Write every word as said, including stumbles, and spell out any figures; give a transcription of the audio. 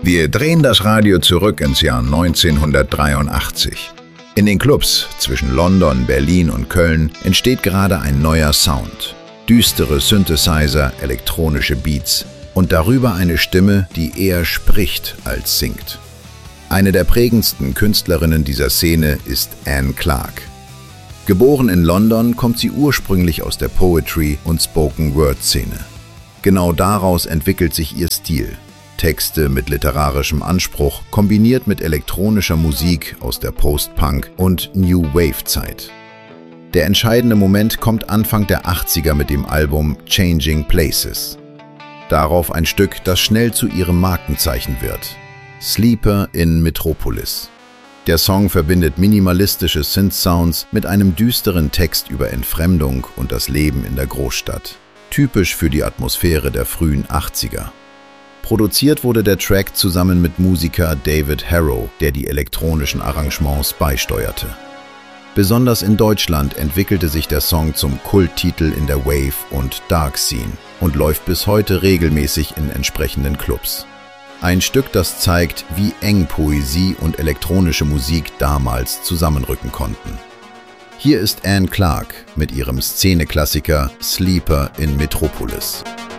Wir drehen das Radio zurück ins Jahr neunzehnhundertdreiundachtzig. In den Clubs zwischen London, Berlin und Köln entsteht gerade ein neuer Sound. Düstere Synthesizer, elektronische Beats und darüber eine Stimme, die eher spricht als singt. Eine der prägendsten Künstlerinnen dieser Szene ist Anne Clark. Geboren in London, kommt sie ursprünglich aus der Poetry- und Spoken-Word-Szene. Genau daraus entwickelt sich ihr Stil. Texte mit literarischem Anspruch, kombiniert mit elektronischer Musik aus der Post-Punk- und New Wave-Zeit. Der entscheidende Moment kommt Anfang der achtziger mit dem Album Changing Places. Darauf ein Stück, das schnell zu ihrem Markenzeichen wird: Sleeper in Metropolis. Der Song verbindet minimalistische Synth-Sounds mit einem düsteren Text über Entfremdung und das Leben in der Großstadt. Typisch für die Atmosphäre der frühen achtziger. Produziert wurde der Track zusammen mit Musiker David Harrow, der die elektronischen Arrangements beisteuerte. Besonders in Deutschland entwickelte sich der Song zum Kulttitel in der Wave- und Dark-Scene und läuft bis heute regelmäßig in entsprechenden Clubs. Ein Stück, das zeigt, wie eng Poesie und elektronische Musik damals zusammenrücken konnten. Hier ist Anne Clark mit ihrem Szeneklassiker Sleeper in Metropolis.